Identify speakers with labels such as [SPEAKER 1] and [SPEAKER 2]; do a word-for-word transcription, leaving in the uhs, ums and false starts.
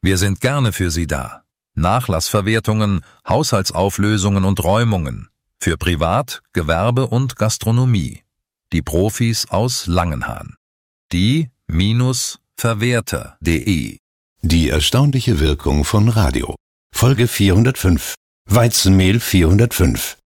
[SPEAKER 1] Wir sind gerne für Sie da. Nachlassverwertungen, Haushaltsauflösungen und Räumungen. Für Privat, Gewerbe und Gastronomie. Die Profis aus Langenhahn. Die-verwerter punkt de
[SPEAKER 2] Die erstaunliche Wirkung von Radio. Folge vierhundertfünf. Weizenmehl vierhundertfünf.